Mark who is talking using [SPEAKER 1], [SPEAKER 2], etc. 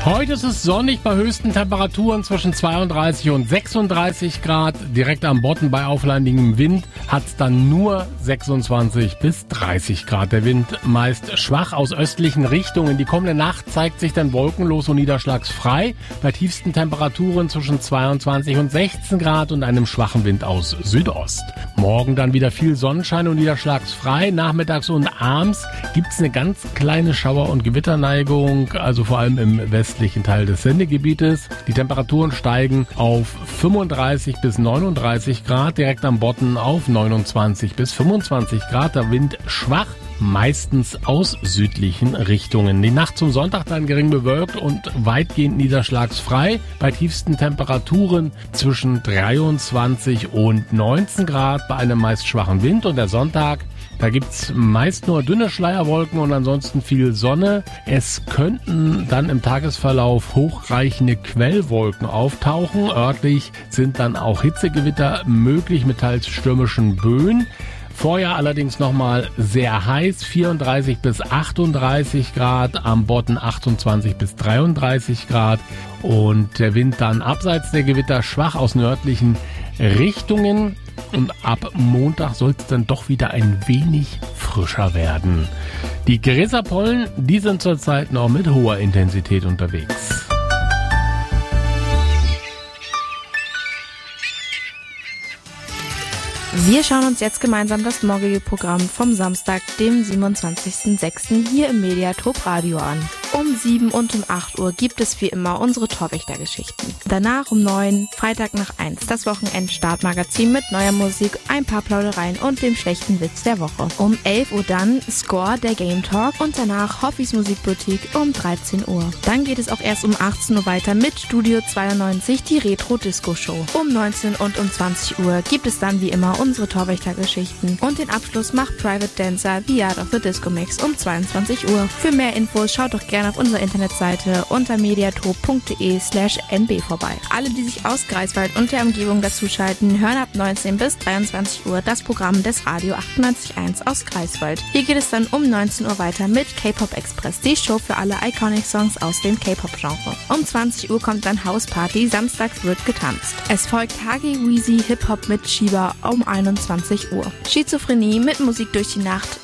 [SPEAKER 1] Heute ist es sonnig bei höchsten Temperaturen zwischen 32 und 36 Grad. Direkt am Bodden bei auflandigem Wind hat es dann nur 26 bis 30 Grad. Der Wind meist schwach aus östlichen Richtungen. Die kommende Nacht zeigt sich dann wolkenlos und niederschlagsfrei bei tiefsten Temperaturen zwischen 22 und 16 Grad und einem schwachen Wind aus Südost. Morgen dann wieder viel Sonnenschein und niederschlagsfrei. Nachmittags und abends gibt es eine ganz kleine Schauer- und Gewitterneigung, also vor allem im westlichen Teil des Sendegebietes. Die Temperaturen steigen auf 35 bis 39 Grad, direkt am Bodden auf 29 bis 25 Grad. Der Wind schwach, meistens aus südlichen Richtungen. Die Nacht zum Sonntag dann gering bewölkt und weitgehend niederschlagsfrei bei tiefsten Temperaturen zwischen 23 und 19 Grad bei einem meist schwachen Wind. Und der Sonntag, da gibt's meist nur dünne Schleierwolken und ansonsten viel Sonne. Es könnten dann im Tagesverlauf hochreichende Quellwolken auftauchen. Örtlich sind dann auch Hitzegewitter möglich mit teils stürmischen Böen. Vorher allerdings nochmal sehr heiß, 34 bis 38 Grad, am Bodden 28 bis 33 Grad und der Wind dann abseits der Gewitter schwach aus nördlichen Richtungen. Und ab Montag soll es dann doch wieder ein wenig frischer werden. Die Gräserpollen, die sind zurzeit noch mit hoher Intensität unterwegs.
[SPEAKER 2] Wir schauen uns jetzt gemeinsam das morgige Programm vom Samstag, dem 27.06. hier im Mediatop Radio an. Um 7 und um 8 Uhr gibt es wie immer unsere Torwächter-Geschichten. Danach um 9, Freitag nach 1, das Wochenend-Startmagazin mit neuer Musik, ein paar Plaudereien und dem schlechten Witz der Woche. Um 11 Uhr dann Score, der Game Talk und danach Hoffis Musikboutique um 13 Uhr. Dann geht es auch erst um 18 Uhr weiter mit Studio 92, die Retro-Disco-Show. Um 19 und um 20 Uhr gibt es dann wie immer unsere Torwächter-Geschichten. Und den Abschluss macht Private Dancer The Art of the Disco Mix um 22 Uhr. Für mehr Infos schaut doch gerne auf unserer Internetseite unter mediatop.de/nb vorbei. Alle, die sich aus Greifswald und der Umgebung dazuschalten, hören ab 19 bis 23 Uhr das Programm des Radio 98.1 aus Greifswald. Hier geht es dann um 19 Uhr weiter mit K-Pop Express, die Show für alle Iconic-Songs aus dem K-Pop-Genre. Um 20 Uhr kommt dann Hausparty, samstags wird getanzt. Es folgt Hagi Weezy Hip-Hop mit Shiba um 21 Uhr. Schizophrenie mit Musik durch die Nacht